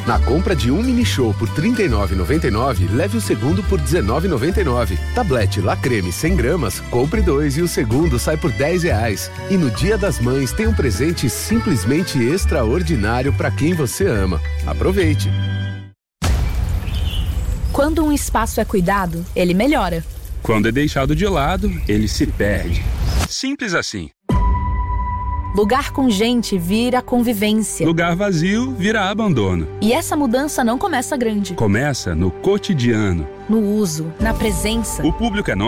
Na compra de um mini show por R$ 39,99, leve o segundo por R$ 19,99. Tablete La Creme 100 gramas, compre 2 e o segundo sai por R$10. E no Dia das Mães tem um presente simplesmente extraordinário para quem você ama. Aproveite! Quando um espaço é cuidado, ele melhora. Quando é deixado de lado, ele se perde. Simples assim. Lugar com gente vira convivência. Lugar vazio vira abandono. E essa mudança não começa grande. Começa no cotidiano. No uso, na presença. O público é nosso.